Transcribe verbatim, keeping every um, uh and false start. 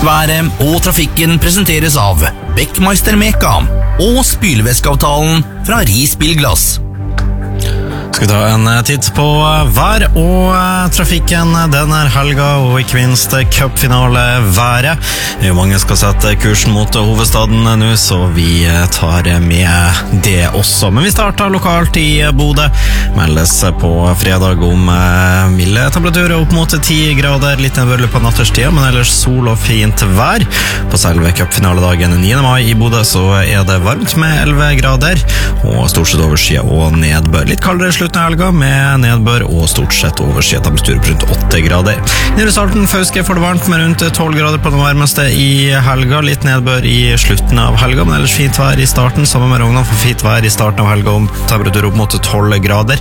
Været og trafikken presenteres av Beckmeister Meka og spylevæskeavtalen fra Ris Bilglass. Skal vi ta en titt på vær og trafikken denne helga, og ikke minst cupfinale været. Det er jo mange skal sette kursen mot hovedstaden nå, så vi tar med det også. Men vi starter lokalt i Bodø. Meldes på fredag om milde temperaturer opp mot ti grader, litt nedbørlig på natterstid, men ellers sol og fint vær. På selve cupfinaledagen niende mai i Bodø så er det varmt med elleve grader, og stort sett overskyet og nedbør. Litt kaldere slutten av helga med nedbør og stort sett overskyet temperatur på rundt åtte grader. Nede i starten Fauske får det varmt med rundt tolv grader på det varmeste i helga. Litt nedbør i slutten av helga, men ellers fint vær i starten. Sammen med Rognan for fint vær i starten av helga om temperatur opp mot tolv grader.